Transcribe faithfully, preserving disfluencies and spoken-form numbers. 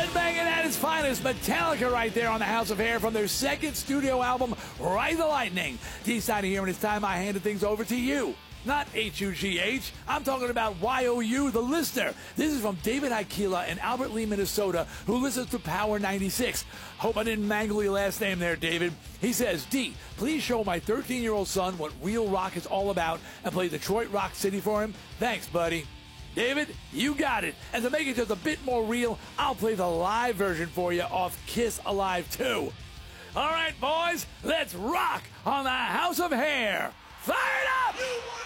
Headbanging at its finest, Metallica right there on the House of Hair from their second studio album, Ride the Lightning. T-Side here, and it's time I handed things over to you. Not H U G H. I'm talking about Y O U, the listener. This is from David Aikila in Albert Lee, Minnesota, who listens to Power ninety-six. Hope I didn't mangle your last name there, David. He says, D, please show my thirteen-year-old son what real rock is all about and play Detroit Rock City for him. Thanks, buddy. David, you got it. And to make it just a bit more real, I'll play the live version for you off Kiss Alive two. All right, boys, let's rock on the House of Hair. Fire it up!